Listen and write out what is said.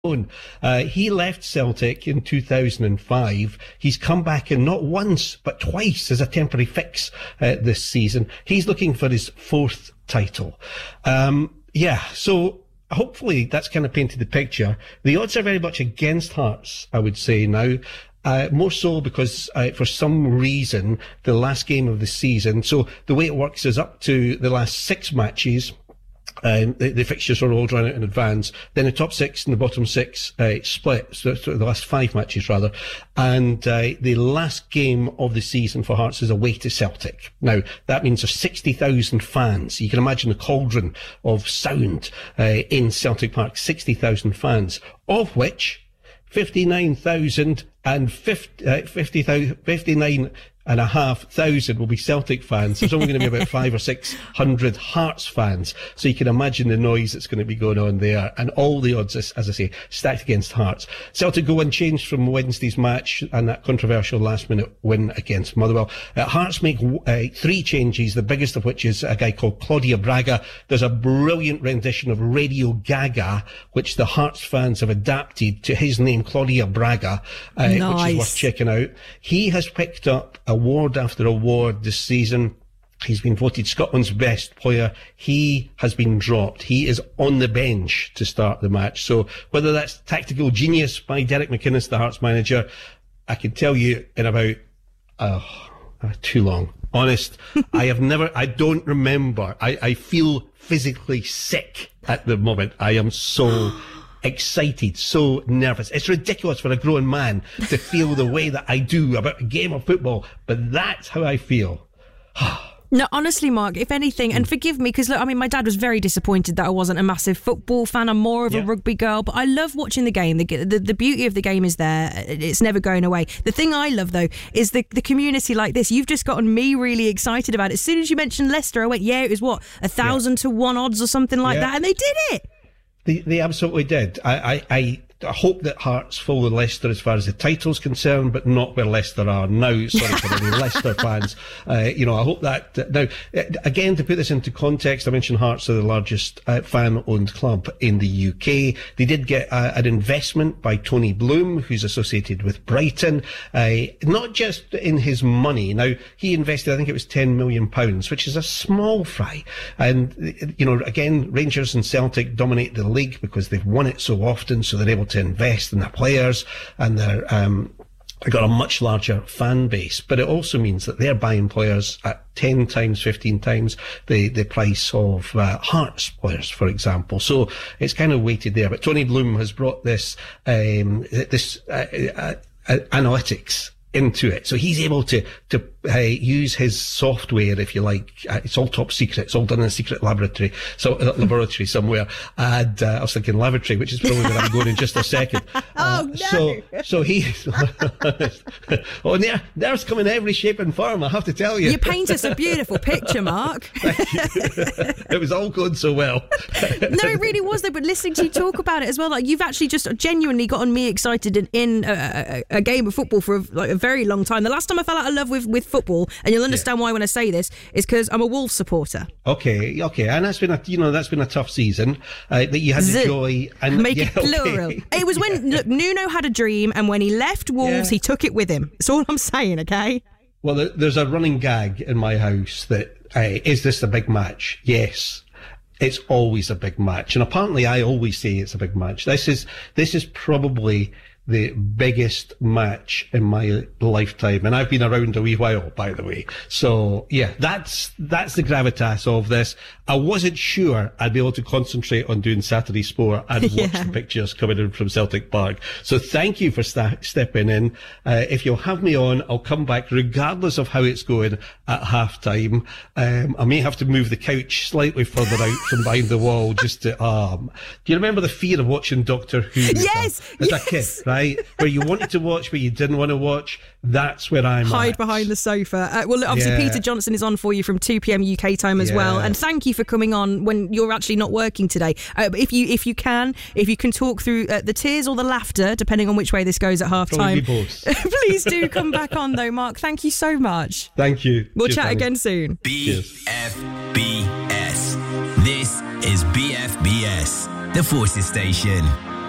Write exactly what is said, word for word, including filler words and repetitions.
Uh, he left Celtic in two thousand five. He's come back in not once, but twice as a temporary fix uh, this season. He's looking for his fourth title. Um, yeah, so hopefully that's kind of painted the picture. The odds are very much against Hearts, I would say now. Uh, more so because uh, for some reason, the last game of the season, so the way it works is up to the last six matches, Um, the, the fixtures are all drawn out in advance. Then the top six and the bottom six uh, split, so, so the last five matches rather. And uh, the last game of the season for Hearts is away to Celtic. Now, that means there's sixty thousand fans. You can imagine the cauldron of sound uh, in Celtic Park, sixty thousand fans, of which fifty-nine thousand and fifty, uh, fifty thousand, fifty-nine and a half thousand will be Celtic fans. There's only going to be about five or six hundred Hearts fans. So you can imagine the noise that's going to be going on there. And all the odds, as, as I say, stacked against Hearts. Celtic go unchanged from Wednesday's match and that controversial last minute win against Motherwell. Uh, Hearts make uh, three changes, the biggest of which is a guy called Claudio Braga. There's a brilliant rendition of Radio Gaga, which the Hearts fans have adapted to his name, Claudio Braga, uh, nice. which is worth checking out. He has picked up award after award this season. He's been voted Scotland's best player. He has been dropped. He is on the bench to start the match. So whether that's tactical genius by Derek McInnes, the Hearts manager, I can tell you in about uh, uh, too long. Honest, I have never, I don't remember. I, I feel physically sick at the moment. I am so excited, so nervous. It's ridiculous for a grown man to feel the way that I do about a game of football, but that's how I feel. No, honestly, Mark, if anything, and forgive me, because, look, I mean, my dad was very disappointed that I wasn't a massive football fan. I'm more of yeah. a rugby girl, but I love watching the game. The, the the beauty of the game is there. It's never going away. The thing I love, though, is the, the community like this. You've just gotten me really excited about it. As soon as you mentioned Leicester, I went, yeah, it was what, a thousand yeah. to one odds or something like yeah. that, and they did it. They, they absolutely did. I, I, I, I hope that Hearts follow Leicester as far as the title's concerned, but not where Leicester are now. Sorry for any Leicester fans. Uh, you know, I hope that, uh, now, again, to put this into context, I mentioned Hearts are the largest uh, fan-owned club in the U K. They did get uh, an investment by Tony Bloom, who's associated with Brighton, uh, not just in his money. Now, he invested, I think it was ten million pounds, which is a small fry. And, you know, again, Rangers and Celtic dominate the league because they've won it so often, so they're able to invest in their players, and they're um, they've got a much larger fan base. But it also means that they're buying players at ten times, fifteen times the the price of uh, Hearts players, for example. So it's kind of weighted there. But Tony Bloom has brought this um, this uh, uh, uh, analytics into it, so he's able to to uh, use his software, if you like. Uh, it's all top secret. It's all done in a secret laboratory, so uh, laboratory somewhere. And uh, I was thinking lavatory, which is probably where I'm going in just a second. Uh, oh no! So so he. oh, there, there's come in every shape and form. I have to tell you. You paint us a beautiful picture, Mark. Thank you. It was all going so well. No, it really was though. But listening to you talk about it as well, like you've actually just genuinely gotten me excited in, in a, a, a game of football for a, like a very long time. The last time I fell out of love with, with football, and you'll understand yeah. why when I say this, is because I'm a Wolves supporter. Okay, okay, and that's been a you know that's been a tough season uh, that you had the joy and make yeah, it plural. Okay. It was when look, Nuno had a dream, and when he left Wolves, yeah. he took it with him. That's all I'm saying. Okay. Well, there, there's a running gag in my house that uh, is this a big match? Yes. It's always a big match, and apparently I always say it's a big match. This is this is probably the biggest match in my lifetime, and I've been around a wee while, by the way. So yeah, that's that's the gravitas of this. I wasn't sure I'd be able to concentrate on doing Saturday Sport and watch yeah. the pictures coming in from Celtic Park. So thank you for sta- stepping in. Uh, if you'll have me on, I'll come back regardless of how it's going at half time. Um, I may have to move the couch slightly further out from behind the wall just to, um, do you remember the fear of watching Doctor Who yes, as, a, yes. as a kid, right? Where you wanted to watch, but you didn't want to watch. That's where I'm Hide at. behind the sofa. Uh, well, look, obviously yeah. Peter Johnson is on for you from two p.m. U K time as yeah. well. And thank you for coming on when you're actually not working today. Uh, but if you if you can, if you can talk through uh, the tears or the laughter, depending on which way this goes at half time. Please do come back on though, Mark. Thank you so much. Thank you. We'll Cheers, chat Danny. again soon. B F B S. This is B F B S, the Forces Station.